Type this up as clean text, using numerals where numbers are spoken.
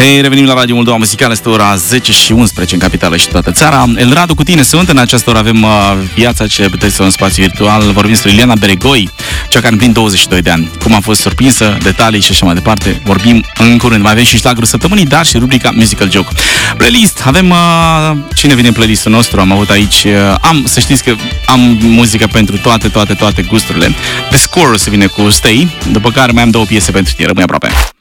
Hei, revenim la Radio Moldova Muzicală, este ora 10 și 11 în capitală și toată țara. El Radu cu tine sunt, în această oră avem viața ce puteți să un spațiu virtual. Vorbim despre Ileana Beregoi, cea care împlin 22 de ani. Cum a fost surprinsă, detalii și așa mai departe. Vorbim în curând. Mai avem și șlagrul săptămânii, dar și rubrica Musical Joke. Playlist, avem cine vine în playlistul nostru, am avut aici, să știți că am muzică pentru toate gusturile. The Score se vine cu Stay, după care mai am două piese pentru tine, rămâi aproape.